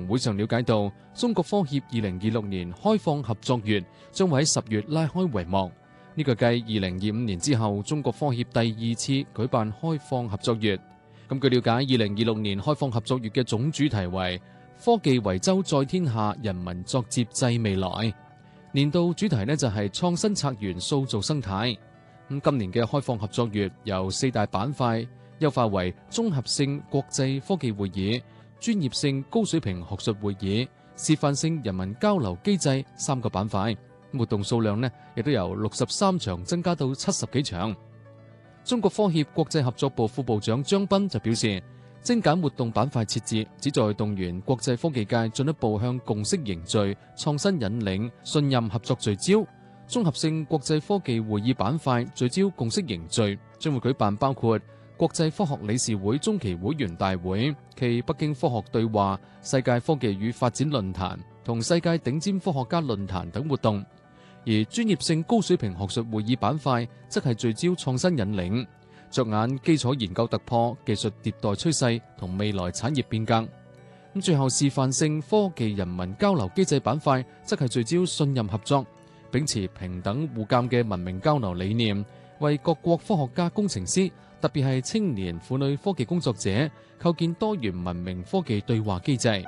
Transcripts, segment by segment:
行會上了解到，中國科協2026年開放合作月將會喺10月拉開帷幕。呢個繼2025年之後，中國科協第2次舉辦開放合作月。咁據了解，2026年開放合作月嘅總主題為科技維州在天下，人民作接濟未來。年度主題呢就係創新策源塑造生態。咁今年嘅開放合作月由4大板塊優化為綜合性國際科技會議、專業性高水平學術會議、示範性人民交流機制3個板塊。活動數量呢亦都由63場增加到70幾場。中國科協國際合作部副部長張斌就表示，精簡活動板塊設置，旨在動員國際科技界進一步向共識凝聚、創新引領、信任合作聚焦。綜合性國際科技會議板塊聚焦共識凝聚，將會舉辦包括國際科學理事會中期會員大會暨北京科學對話、世界科技與發展論壇同世界頂尖科學家論壇等活動。而專業性高水平學術會議板塊則係聚焦創新引領，着眼基礎研究突破、技術迭代趨勢同未來產業變革。最後示範性科技人民交流機制板塊則係聚焦信任合作，秉持平等互鑒嘅文明交流理念，為各國科學家工程師，特別係青年婦女科技工作者，構建多元文明科技對話機制。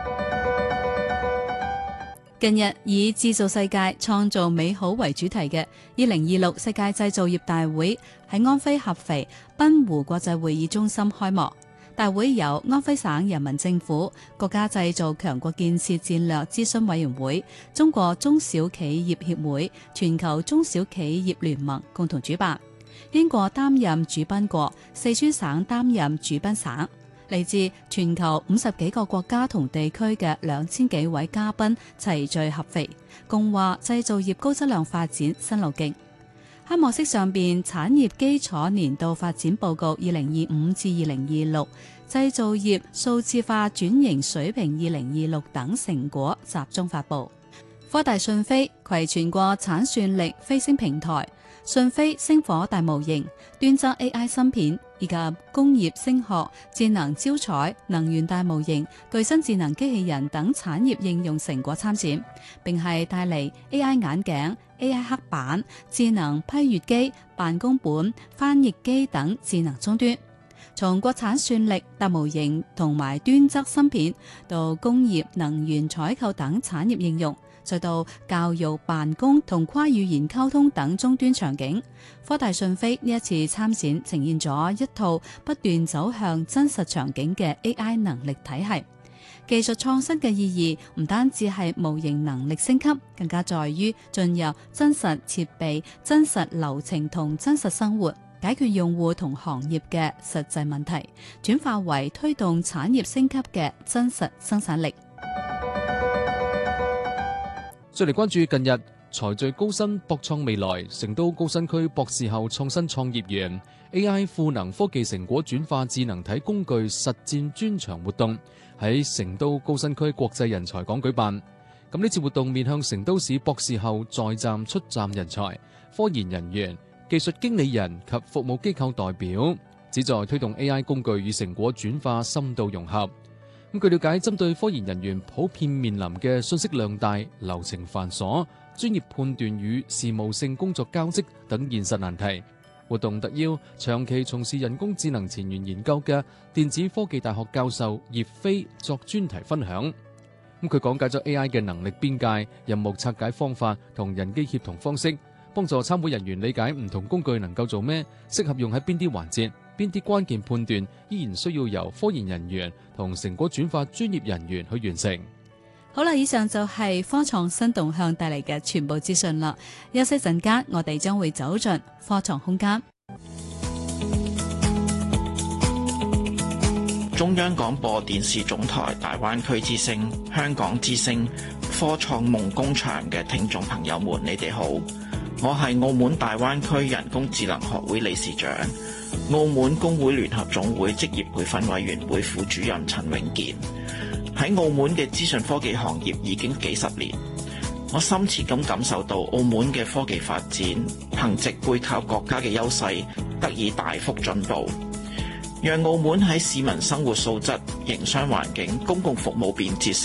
近日以製造世界創造美好為主題嘅2026世界製造業大會喺安徽合肥濱湖國際會議中心開幕。大會由安徽省人民政府、國家製造強國建設戰略諮詢委員會、中國中小企業協會、全球中小企業聯盟共同主辦。英國擔任主賓國，四川省擔任主賓省。嚟自全球50幾個國家同地區嘅2000幾位嘉賓齊聚合肥，共話製造業高質量發展新路徑。開幕式上邊，產業基礎年度發展報告2025至2026、製造業數字化轉型水平2026等成果集中發布。科大訊飛攜全國產算力飛升平台、訊飛星火大模型、端側 AI 芯片以及工業聲學、智能招彩、能源大模型、具身智能機器人等產業應用成果參展，並係帶嚟 AI 眼鏡、AI 黑板、智能批閱機、辦公本、翻譯機等智能終端。從國產算力、大模型同埋端側芯片到工業、能源採購等產業應用，再到教育、辦公同跨語言溝通等終端場景，科大訊飛呢一次參展呈現咗一套不斷走向真實場景嘅 AI 能力體系。技術創新嘅意義唔單止係模型能力升級，更加在於進入真實設備、真實流程同真實生活，解決用戶同行業嘅實際問題，轉化為推動產業升級嘅真實生產力。 再嚟關注近日才聚高新博創未來成都高新區博士後創新創業園 AI 賦能科技成果轉化智能體工具實戰專場活動喺成都高新區國際人才港舉辦。咁呢次活動面向成都市博士後在站出站人才、科研人員、技術經理人及服務機構代表，旨在推動 AI 工具與成果轉化深度融合。據了解，針對科研人員普遍面臨嘅信息量大、流程繁瑣、專業判斷與事務性工作交織等現實難題，活動特邀長期從事人工智能前沿研究嘅電子科技大學教授葉飛作專題分享。佢講解咗 AI 嘅能力邊界、任務拆解方法同人機協同方式，幫助參會人員理解唔同工具能夠做咩，適合用喺邊啲環節。邊啲關鍵判斷依然需要由科研人員同成果轉化專業人員去完成。 好啦，以上就係科創新動向帶嚟嘅全部資訊啦。休息陣間，我哋將會走進科創空間。 中央廣播電視總台大灣區之聲、香港之聲、科創夢工場嘅聽眾朋友們，你哋好，我係澳門大灣區人工智能學會理事長、澳門工會聯合總會職業培訓委員會副主任陳永健。喺澳門嘅資訊科技行業已經幾十年，我深切咁感受到澳門嘅科技發展，憑藉背靠國家嘅優勢，得以大幅進步，讓澳門喺市民生活素質、營商環境、公共服務便捷